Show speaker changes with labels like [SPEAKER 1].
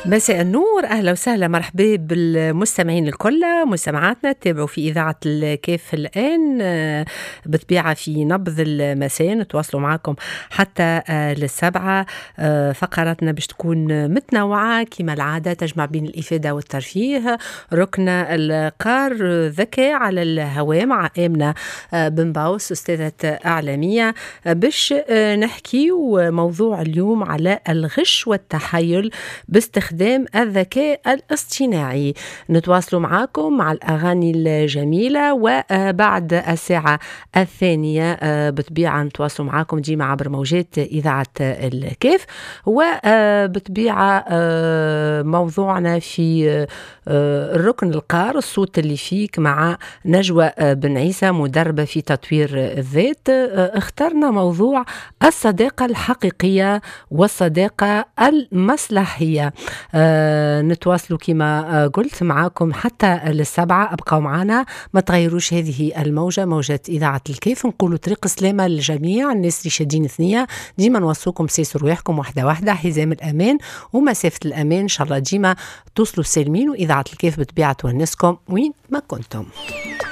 [SPEAKER 1] مساء النور، أهلا وسهلا، مرحبا بالمستمعين الكل. مستمعاتنا تتابعوا في إذاعة الكيف الآن بطبيعة في نبض المساء، نتواصلوا معكم حتى للسبعة. فقراتنا باش تكون متنوعة كما العادة، تجمع بين الإفادة والترفيه. ركن القار ذكاء على الهواء مع آمنة بن باوس أستاذة أعلامية، باش نحكي موضوع اليوم على الغش والتحايل باستخدام الذكاء الاصطناعي. نتواصلوا معاكم مع الأغاني الجميلة، وبعد الساعة الثانية بطبيعة نتواصلوا معاكم ديما عبر موجات إذاعة الكيف. وبطبيعة موضوعنا في الركن القار الصوت اللي فيك مع نجوى بن عيسى، مدربة في تطوير الذات. اخترنا موضوع الصداقة الحقيقية والصداقة المصلحية. نتواصلوا كما قلت معاكم حتى للسبعة، أبقوا معنا، ما تغيروش هذه الموجة، موجة إذاعة الكيف. نقولوا طريق السلامة للجميع، الناس اللي شادين ثنية ديما نوصوكم سيسوا رواحكم واحدة واحدة، حزام الأمان ومسافة الأمان إن شاء الله ديما توصلوا سالمين، وإذاعة الكيف بتبيع تونسكم وين ما كنتم.